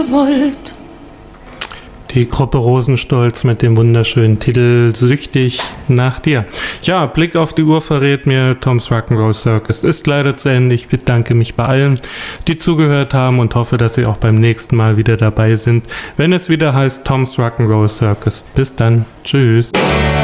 wollt. Die Gruppe Rosenstolz mit dem wunderschönen Titel Süchtig nach dir. Ja, Blick auf die Uhr verrät mir, Tom's Rock'n'Roll Circus ist leider zu Ende. Ich bedanke mich bei allen, die zugehört haben und hoffe, dass sie auch beim nächsten Mal wieder dabei sind, wenn es wieder heißt Tom's Rock'n'Roll Circus. Bis dann. Tschüss.